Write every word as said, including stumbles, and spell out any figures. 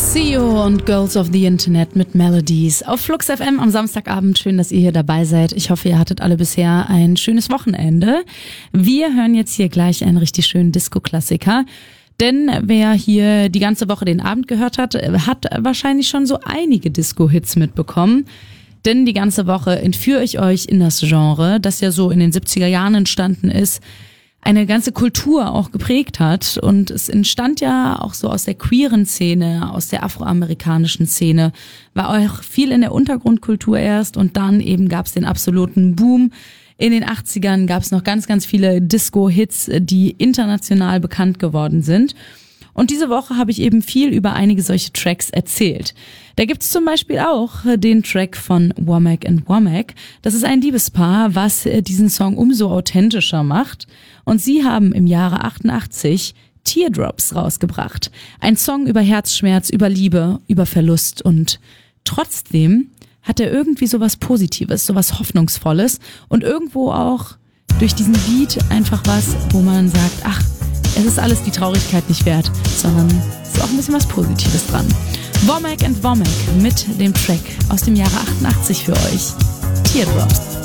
C E O und Girls of the Internet mit Melodies auf Flux F M am Samstagabend. Schön, dass ihr hier dabei seid. Ich hoffe, ihr hattet alle bisher ein schönes Wochenende. Wir hören jetzt hier gleich einen richtig schönen Disco-Klassiker. Denn wer hier die ganze Woche den Abend gehört hat, hat wahrscheinlich schon so einige Disco-Hits mitbekommen. Denn die ganze Woche entführe ich euch in das Genre, das ja so in den siebziger Jahren entstanden ist, eine ganze Kultur auch geprägt hat. Und es entstand ja auch so aus der queeren Szene, aus der afroamerikanischen Szene, war auch viel in der Untergrundkultur erst und dann eben gab es den absoluten Boom. In den achtzigern gab es noch ganz, ganz viele Disco-Hits, die international bekannt geworden sind. Und diese Woche habe ich eben viel über einige solche Tracks erzählt. Da gibt's zum Beispiel auch den Track von Womack and Womack. Das ist ein Liebespaar, was diesen Song umso authentischer macht. Und sie haben im Jahre achtundachtzig Teardrops rausgebracht. Ein Song über Herzschmerz, über Liebe, über Verlust. Und trotzdem hat er irgendwie sowas Positives, sowas Hoffnungsvolles. Und irgendwo auch durch diesen Beat einfach was, wo man sagt, ach, es ist alles die Traurigkeit nicht wert, sondern es ist auch ein bisschen was Positives dran. Womack and Womack mit dem Track aus dem Jahre achtundachtzig für euch. Teardrops.